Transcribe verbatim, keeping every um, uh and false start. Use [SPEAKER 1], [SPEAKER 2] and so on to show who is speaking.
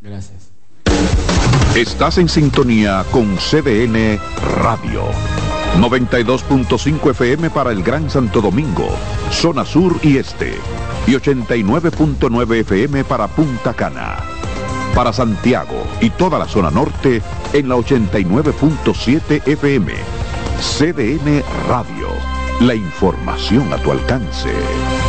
[SPEAKER 1] Gracias.
[SPEAKER 2] Estás en sintonía con C D N Radio. noventa y dos punto cinco F M para el Gran Santo Domingo, zona sur y este. Y ochenta y nueve punto nueve F M para Punta Cana. Para Santiago y toda la zona norte en la ochenta y nueve punto siete F M. C D N Radio. La información a tu alcance.